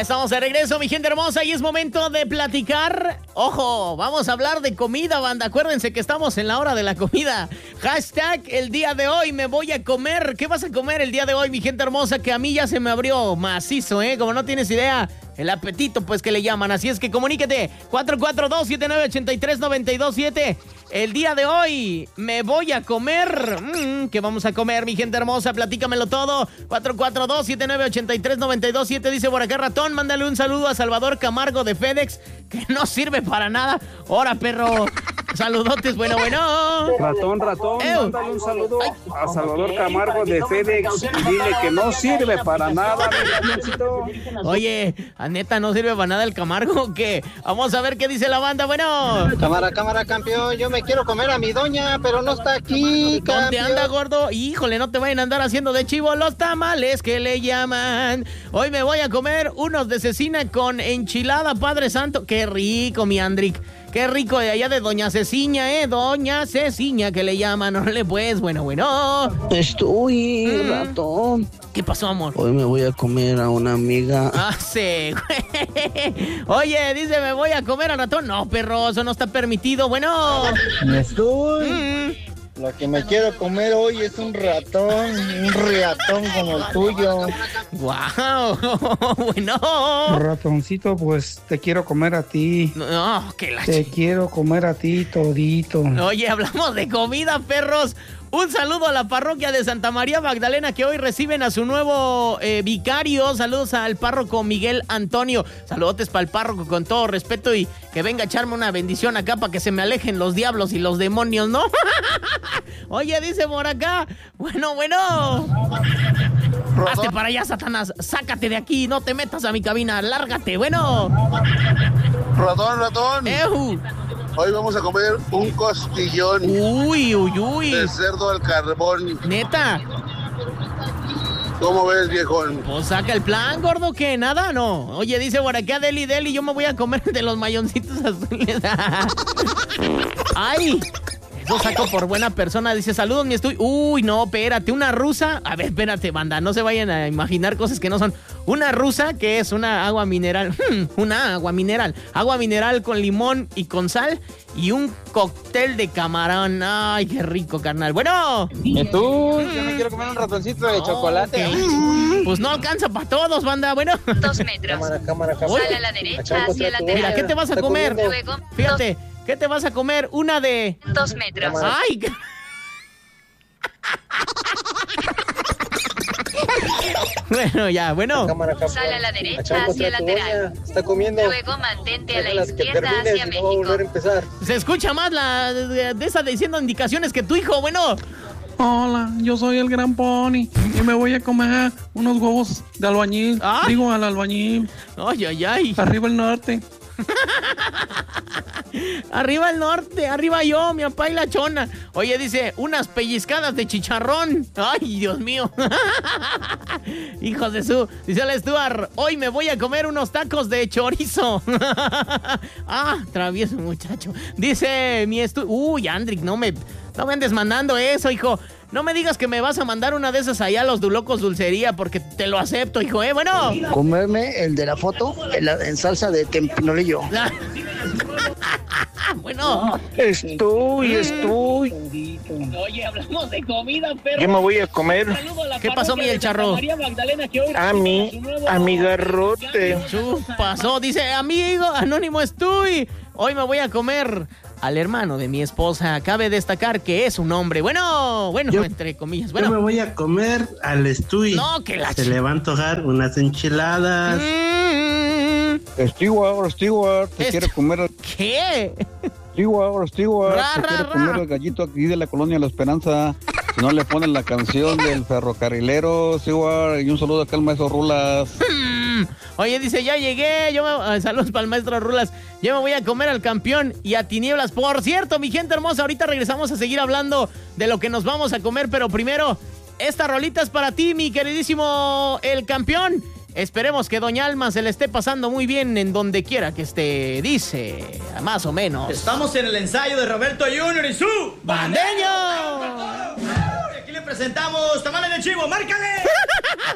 estamos de regreso, mi gente hermosa, y es momento de platicar. Ojo, vamos a hablar de comida, banda. Acuérdense que estamos en la hora de la comida. Hashtag el día de hoy me voy a comer. ¿Qué vas a comer el día de hoy, mi gente hermosa? Que a mí ya se me abrió macizo, como no tienes idea. El apetito, pues, que le llaman. Así es que comuníquete. 442-7983-927. El día de hoy me voy a comer. ¿Qué vamos a comer, mi gente hermosa? Platícamelo todo. 442-7983-927. Dice por acá Ratón. Mándale un saludo a Salvador Camargo de FedEx, que no sirve para nada. ¡Hora, perro! Saludotes, bueno. Ratón, mándale un saludo a Salvador Camargo de FedEx y dile que no sirve para nada, mi camioncito. Oye, ¿a neta no sirve para nada el Camargo o qué? Vamos a ver qué dice la banda, bueno. Cámara, campeón, yo me quiero comer a mi doña, pero no está aquí, campeón. ¿Dónde anda, gordo? Híjole, no te vayan a andar haciendo de chivo los tamales que le llaman. Hoy me voy a comer unos de cecina con enchilada, Padre Santo. Qué rico, mi Andric. Qué rico de allá de Doña Ceciña, Doña Ceciña, que le llaman. Órale, pues, bueno. Estoy, ratón. ¿Qué pasó, amor? Hoy me voy a comer a una amiga. Ah, sí, güey. Oye, dice, me voy a comer al ratón. No, perro, eso no está permitido. Bueno. Estoy. Lo que me quiero comer hoy es un ratón como el tuyo. ¡Guau! Bueno. Ratoncito, pues te quiero comer a ti. No, que la Te quiero comer a ti todito. Oye, hablamos de comida, perros. Un saludo a la parroquia de Santa María Magdalena, que hoy reciben a su nuevo vicario. Saludos al párroco Miguel Antonio. Saludotes para el párroco con todo respeto y que venga a echarme una bendición acá para que se me alejen los diablos y los demonios, ¿no? Oye, dice por acá. Bueno. Hazte para allá, Satanás. Sácate de aquí, no te metas a mi cabina. Lárgate, bueno. Ratón. Hoy vamos a comer un costillón. Uy. De cerdo al carbón. ¿Neta? ¿Cómo ves, viejón? Pues saca el plan, gordo, que nada, no. Oye, dice por acá Deli, yo me voy a comer de los mayoncitos azules. ¡Ay! Eso saco por buena persona. Dice, saludos, mi estoy. Uy, no, espérate, una rusa. A ver, espérate, banda, no se vayan a imaginar cosas que no son. Una rusa, que es una agua mineral. Una agua mineral. Agua mineral con limón y con sal. Y un cóctel de camarón. Ay, qué rico, carnal. Bueno. ¿Y tú? Yo me quiero comer un ratoncito de chocolate. Okay. Pues no alcanza para todos, banda. Bueno. 2 metros. Cámara. Sale a la derecha, hacia la derecha. Mira, ¿qué te vas a comer? Luego, Fíjate. ¿Qué te vas a comer? Una de... 2 metros. ¡Ay! Bueno. Sale a la derecha, hacia lateral. Está comiendo. Luego mantente a la izquierda hacia México. Se escucha más la de esa diciendo indicaciones que tu hijo, bueno. Hola, yo soy el Gran Pony y me voy a comer unos huevos de albañil. ¿Ah? Digo, al albañil. Ay. Arriba el norte. Arriba el norte, arriba yo, mi papá y la chona. Oye, dice, unas pellizcadas de chicharrón. Ay, Dios mío. Hijos de su. Dice el Stuart, hoy me voy a comer unos tacos de chorizo. Travieso muchacho. Dice mi Uy, Andric, no me andes mandando eso, hijo. No me digas que me vas a mandar una de esas allá a los Dulocos Dulcería, porque te lo acepto, hijo, bueno. Comerme el de la foto en salsa de tempinolillo. Bueno. Estoy. Oye, hablamos de comida, perro. Yo me voy a comer. ¿Qué pasó, mi el charro? A mi garrote. Pasó, dice, amigo anónimo estoy. Hoy me voy a comer al hermano de mi esposa. Cabe destacar que es un hombre. Bueno, entre comillas. Bueno. Yo me voy a comer al Estuy. No, que la Se le va a antojar unas enchiladas. Stewart, te quiero comer. ¿Qué? Stewart, te quiero comer el gallito aquí de la colonia La Esperanza. Si no le ponen la canción del ferrocarrilero, Stewart, y un saludo acá al maestro Rulas. Oye, dice, ya llegué. Saludos para el maestro Rulas. Yo me voy a comer al campeón y a Tinieblas. Por cierto, mi gente hermosa, ahorita regresamos a seguir hablando de lo que nos vamos a comer, pero primero, esta rolita es para ti, mi queridísimo el campeón. Esperemos que Doña Alma se le esté pasando muy bien en donde quiera que esté. Dice, más o menos. Estamos en el ensayo de Roberto Junior y su ¡Bandeño! Y aquí le presentamos Tamales de Chivo, ¡márcale!